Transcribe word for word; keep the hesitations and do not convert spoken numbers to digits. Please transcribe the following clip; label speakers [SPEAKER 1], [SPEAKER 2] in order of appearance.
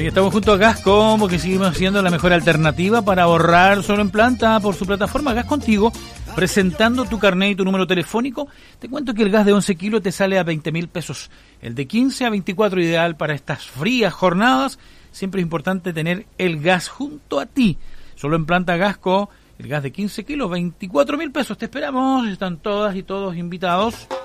[SPEAKER 1] Sí, estamos junto a Gasco porque seguimos siendo la mejor alternativa para ahorrar solo en planta por su plataforma Gas Contigo. Presentando tu carnet y tu número telefónico, te cuento que el gas de once kilos te sale a veinte mil pesos. El de quince a veinticuatro, ideal para estas frías jornadas. Siempre es importante tener el gas junto a ti. Solo en planta Gasco, el gas de quince kilos, veinticuatro mil pesos. Te esperamos, están todas y todos invitados.